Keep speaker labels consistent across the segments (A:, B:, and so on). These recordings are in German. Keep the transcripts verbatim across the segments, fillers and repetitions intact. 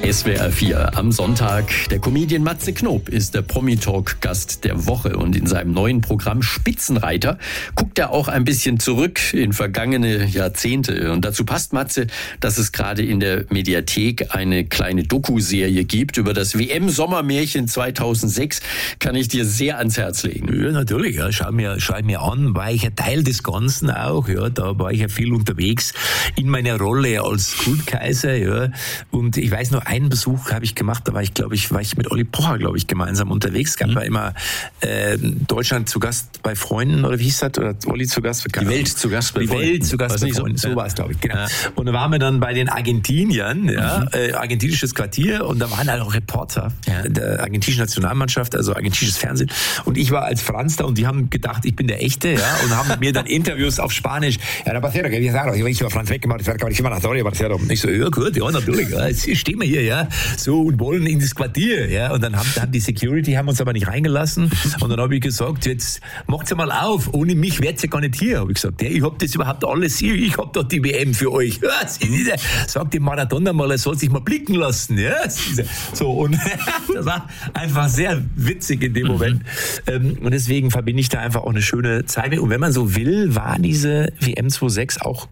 A: S W R vier am Sonntag. Der Comedian Matze Knob ist der Promi-Talk-Gast der Woche. Und in seinem neuen Programm Spitzenreiter guckt er auch ein bisschen zurück in vergangene Jahrzehnte. Und dazu passt, Matze, dass es gerade in der Mediathek eine kleine Doku-Serie gibt über das W M-Sommermärchen zweitausendsechs. Kann ich dir sehr ans Herz legen.
B: Ja, natürlich. Ja. Schau mir, schau mir an, war ich ein Teil des Ganzen auch. Ja, da war ich ja viel unterwegs in meiner Rolle als Kultkaiser. Ja. Und ich weiß noch, einen Besuch habe ich gemacht, da war ich, glaube ich, war ich mit Olli Pocher, glaube ich, gemeinsam unterwegs. Gab mhm. da immer äh, Deutschland zu Gast bei Freunden, oder wie hieß das? Oder Olli zu Gast bei
A: Die Welt zu Gast bei
B: Die
A: Freunden.
B: Welt zu Gast bei Freunden, so, so war es, glaube ich. Genau. Ja. Und da waren wir dann bei den Argentiniern, ja, mhm. äh, argentinisches Quartier, und da waren halt auch Reporter ja. der argentinischen Nationalmannschaft, also argentinisches Fernsehen. Und ich war als Franz da, und die haben gedacht, ich bin der Echte, ja, und haben mit mir dann Interviews auf Spanisch. Ja, da passiert, ich sage, ich war Franz weggemacht, ich war immer nach Sorry, und ich so, ja gut, ja, natürlich, ja, jetzt stehen wir hier, ja, so, und wollen in das Quartier, ja, und dann haben, dann die Security haben uns aber nicht reingelassen, und dann habe ich gesagt, jetzt macht's mal auf, ohne mich wärt's ja gar nicht hier, habe ich gesagt, ja, ich hab das überhaupt alles hier, ich hab doch die W M für euch, ja, sagt dem Maradona mal, er soll sich mal blicken lassen, ja, so, und das war einfach sehr witzig in dem Moment, mhm. und deswegen verbinde ich da einfach auch eine schöne Zeit mit, und wenn man so will, war diese W M zweitausendsechs auch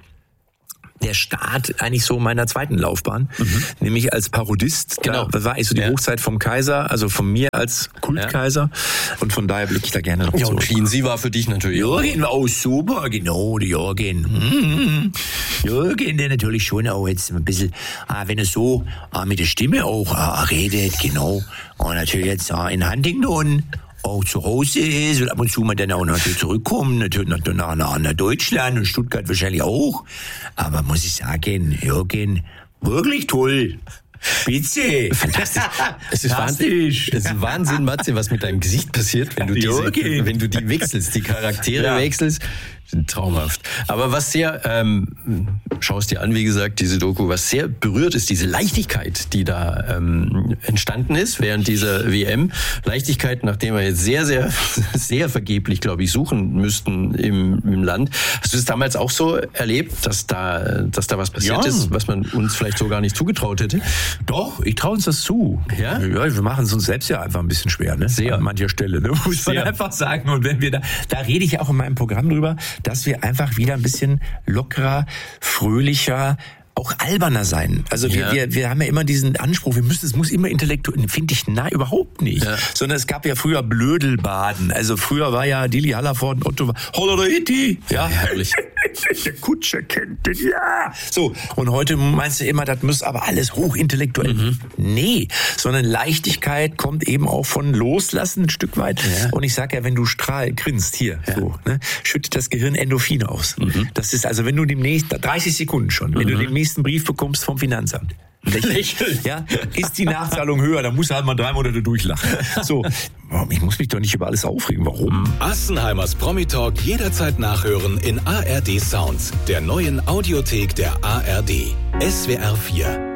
B: der Start eigentlich so meiner zweiten Laufbahn, mhm. nämlich als Parodist. Genau. Da war eigentlich so die ja. Hochzeit vom Kaiser, also von mir als Kultkaiser. Ja. Und von daher blicke ich da gerne noch
A: ja,
B: so.
A: Und Cleansy war für dich natürlich
B: Jürgen war auch super, genau, der Jürgen. Mhm. Jürgen, der natürlich schon auch jetzt ein bisschen, ah, wenn er so ah, mit der Stimme auch ah, redet, genau. Und natürlich jetzt ah, in Huntington auch zu Hause ist und ab und zu mal dann auch natürlich zurückkommen, natürlich nach, nach, nach Deutschland und Stuttgart wahrscheinlich auch. Aber muss ich sagen, Jürgen, wirklich toll. Spitze.
A: Fantastisch. Es ist Fantastisch. Wahnsinn, es ist Wahnsinn, Matze, was mit deinem Gesicht passiert, wenn du diese, wenn du die wechselst, die Charaktere ja. wechselst. Traumhaft. Aber was sehr, ähm, schaust dir an, wie gesagt, diese Doku, was sehr berührt ist, diese Leichtigkeit, die da ähm, entstanden ist während dieser W M. Leichtigkeit, nachdem wir jetzt sehr, sehr, sehr vergeblich, glaube ich, suchen müssten im, im Land. Hast du es damals auch so erlebt, dass da, dass da was passiert ja. ist, was man uns vielleicht so gar nicht zugetraut hätte?
B: Doch, ich traue uns das zu. Ja? Ja, wir machen es uns selbst ja einfach ein bisschen schwer, ne? Sehr. An mancher Stelle, ne? Muss man sehr. einfach sagen. Und wenn wir da, da rede ich auch in meinem Programm drüber, dass wir einfach wieder ein bisschen lockerer, fröhlicher, auch alberner sein. Also wir, ja. wir, wir haben ja immer diesen Anspruch, wir müssen, es muss immer intellektuell, finde ich, na, überhaupt nicht. Ja. Sondern es gab ja früher Blödelbaden. Also früher war ja Dili Hallervorden, Otto, Holleriti, ja, herrlich. Der Kutscher kennt den, ja. So, und heute meinst du immer, das muss aber alles hochintellektuell. Mhm. Nee, sondern Leichtigkeit kommt eben auch von Loslassen ein Stück weit. Ja. Und ich sag ja, wenn du strahl, grinst hier, ja. so, ne, schüttet das Gehirn Endorphine aus. Mhm. Das ist also, wenn du demnächst, dreißig Sekunden schon, wenn mhm. du demnächst einen Brief bekommst vom Finanzamt. Lächeln. Ja, ist die Nachzahlung höher, dann musst du halt mal drei Monate durchlachen. So, ich muss mich doch nicht über alles aufregen. Warum?
C: Assenheimers Promi-Talk jederzeit nachhören in A R D Sounds, der neuen Audiothek der A R D. S W R vier.